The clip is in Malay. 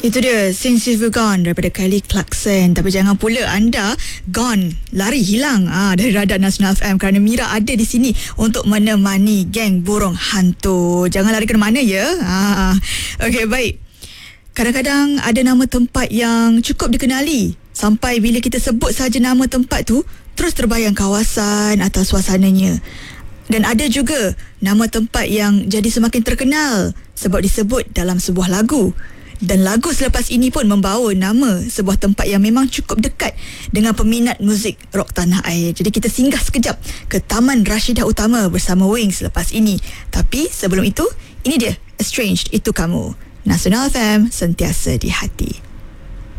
Itu dia Since You've Gone daripada Kelly Clarkson. Tapi jangan pula anda gone, lari hilang dari radar Nasional FM, kerana Mira ada di sini untuk menemani geng burung hantu. Jangan lari ke mana ya. Okey, baik. Kadang-kadang ada nama tempat yang cukup dikenali sampai bila kita sebut saja nama tempat tu terus terbayang kawasan atau suasananya. Dan ada juga nama tempat yang jadi semakin terkenal sebab disebut dalam sebuah lagu. Dan lagu selepas ini pun membawa nama sebuah tempat yang memang cukup dekat dengan peminat muzik rock tanah air. Jadi kita singgah sekejap ke Taman Rashidah Utama bersama Wings selepas ini. Tapi sebelum itu, ini dia Estranged Itu Kamu. Nasional FM, sentiasa di hati.